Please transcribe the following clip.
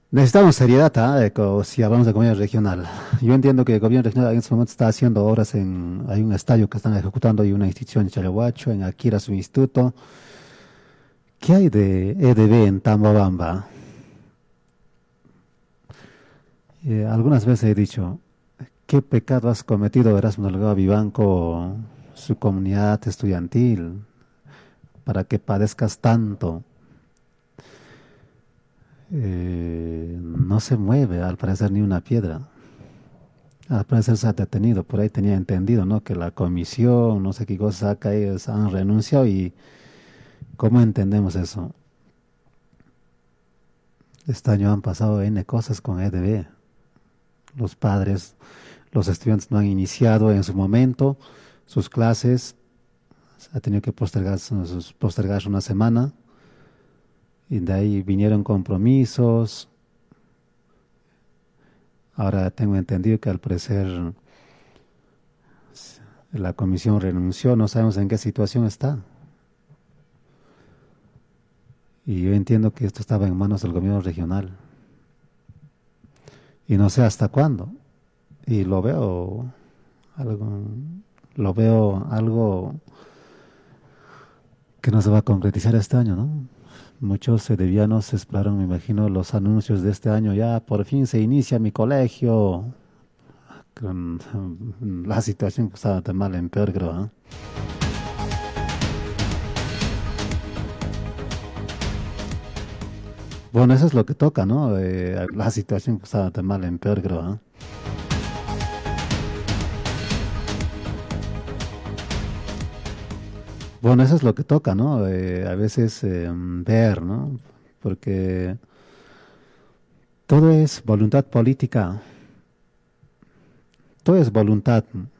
Necesitamos seriedad, si hablamos de gobierno regional. Yo entiendo que el gobierno regional en este momento está haciendo obras hay un estadio que están ejecutando y una institución en Chalahuacho, en Akira su instituto. ¿Qué hay de EDB en Tambabamba? Algunas veces he dicho, ¿qué pecado has cometido Erasmo Delgado Vivanco, su comunidad estudiantil, para que padezcas tanto? No se mueve, al parecer, ni una piedra. Al parecer se ha detenido, por ahí tenía entendido, ¿no? Que la comisión, no sé qué cosa acá, ellos han renunciado y ¿cómo entendemos eso? Este año han pasado N cosas con EDB. Los padres, los estudiantes no han iniciado en su momento sus clases, ha tenido que postergarse una semana y de ahí vinieron compromisos. Ahora tengo entendido que al parecer la comisión renunció, no sabemos en qué situación está. Y yo entiendo que esto estaba en manos del gobierno regional. Y no sé hasta cuándo. Y algo, lo veo algo que no se va a concretizar este año, ¿no? Muchos sedevianos esperaron, me imagino, los anuncios de este año. Ya por fin se inicia mi colegio. Con la situación estaba de mal en peor, creo, ¿no? Bueno, eso es lo que toca, ¿no? La situación estaba de mal en peor, creo, ¿no? Bueno, eso es lo que toca, ¿no? A veces ver, ¿no? Porque todo es voluntad política, todo es voluntad.